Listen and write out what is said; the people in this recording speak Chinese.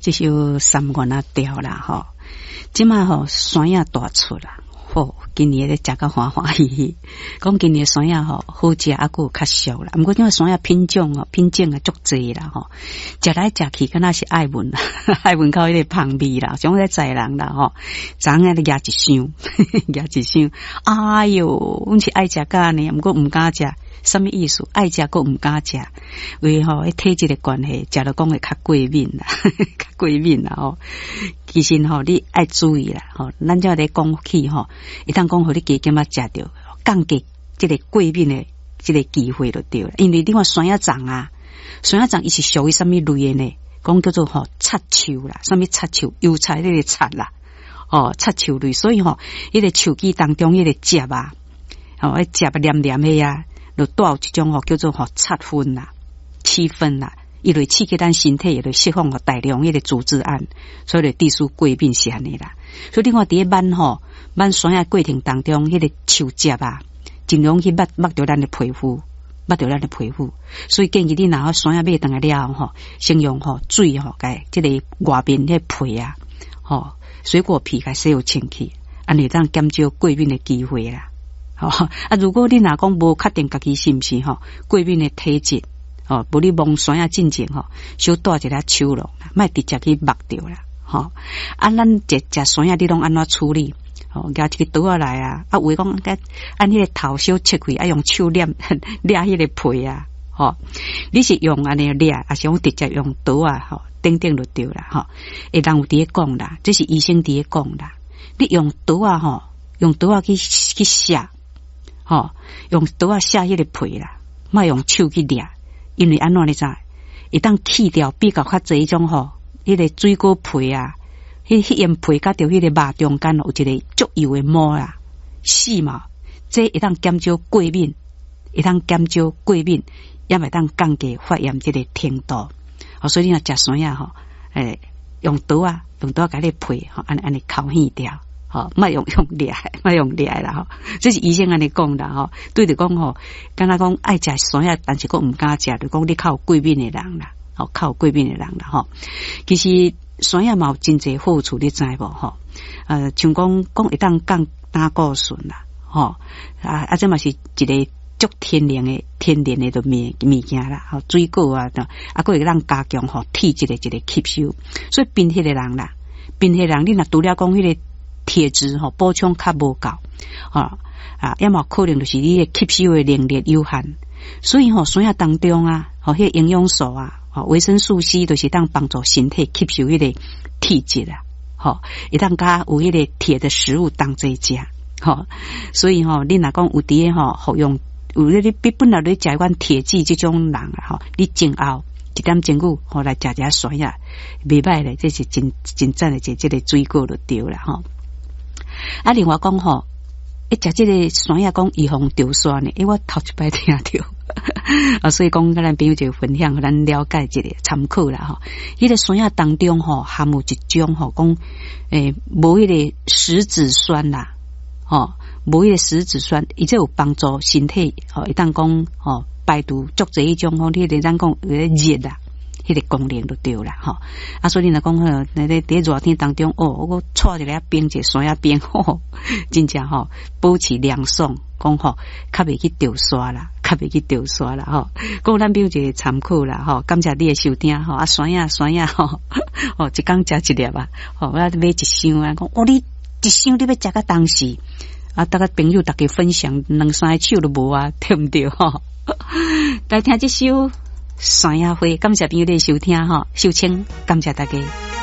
这首三元啊调啦吼，即卖吼山野大出啦，吼，今年咧食甲欢欢喜喜，讲今年山野吼好食，还佫有较俗啦。毋过因为山野品种啊足济啦吼，食来食去敢若是爱文啦，爱文口迄个芳味啦，像咧在人啦吼，昨下咧夹一箱，夹一箱，哎哟，阮是爱食甲呢，毋过毋敢食。什么意思？爱食佫毋敢食，为吼迄体质的关系，食了讲会较过敏啦，较过敏啦吼。其实吼，你爱注意啦吼，咱只咧讲起吼，一旦讲互你加减啊食着，降低即个过敏的即个机会就对了。因为你看酸野粽啊，酸野粽伊是属于什么类的呢？讲叫做吼插球啦，什么插球？油菜迄个插啦，哦插球类，所以吼，迄个手机当中迄个汁啊，哦，迄汁啊黏黏的啊。就带有一种吼叫做吼擦分啦、气氛啦，伊类刺激咱身体，也会释放大量迄个组织胺，所以就致使过敏是安尼啦。所以你看伫慢吼慢酸的过程当中，迄个手汁啊，尽量去抹着咱的皮肤，抹着咱的皮肤。所以建议你若好酸买倒来了后吼，先用吼水吼甲即个外面迄皮啊，吼水果皮甲洗好清气，安尼当减少过敏的机会啦。啊，如果你若讲无确定家己是毋是吼过敏的体质，哦，无你摸酸啊进前吼，小带一下手咯，莫直接去抹掉啦，吼。啊，咱食酸啊，你拢安怎处理？哦，拿一个刀仔来啊，啊，有诶讲按迄个头小切开，啊，用手捏迄个皮啊，吼。你是用安尼捏，还是用直接用刀啊？吼，顶就对啦，吼。会人有伫咧讲啦，这是医生伫咧讲啦。你用刀啊，吼，用刀啊去削。吼，用刀啊削迄个皮啦，莫用手去掠，因为安怎你知？一旦去掉比较较侪迄种吼，迄个水果皮啊，迄沿皮甲着迄个肉中间有一个足油的膜啦，细毛，这一旦减少过敏，一旦减少过敏，也袂当降低发炎这个程度。所以你若食酸啊吼，用刀啊甲迄个皮吼，安尼抠去掉。好，莫用掠，莫用掠啦吼。这是医生安尼讲啦吼，对着讲吼，敢若讲爱食酸啊，但是佫毋敢食，就讲你较有过敏的人啦，吼，较有过敏的人啦吼。其实酸啊嘛有真侪好处，你知无吼？像讲会当降胆固醇啦，吼这嘛是一个足天然的的物件啦，吼，水果啊，佫会让加强吼体质的一个吸收。所以贫血的人啦，贫血人你若除了讲迄个铁质吼补充较无够，要么可能就是你的吸收的能力有限，所以吼酸药当中啊，迄个营养素啊，维生素 C 就是当帮助身体吸收迄个铁质啊，会当加有迄个铁的食物当做食，所以吼你若讲有伫诶吼服用，有你本来你食一罐铁剂这种人啊，你前后一点钟久来食一下酸药，袂歹咧，这是真赞的这个水果就对啦吼。啊，另外讲吼，食这个酸药讲预防掉酸呢，因为我头一摆听到，所以讲咱朋友就分享，咱了解一个参考啦吼。迄个酸药当中吼含有一种吼讲，无迄个食子酸啦，无迄个食子酸，伊这有帮助身体会当讲排毒足侪迄种吼，你哋咱讲热啦。迄个功能就对啦吼，所以你若讲伫热天当中我带一个冰一酸啊冰真正保持凉爽，讲较袂去掉沙啦，吼。讲咱比如一个参考啦吼，感谢你的收听吼，酸啊一工食一粒啊，我要买一箱啊，讲你一箱你要食到当时大家朋友大家分享两三个手都无啊，对毋对吼？来听这首酸野花，感谢朋友的收听吼，秀清，感谢大家。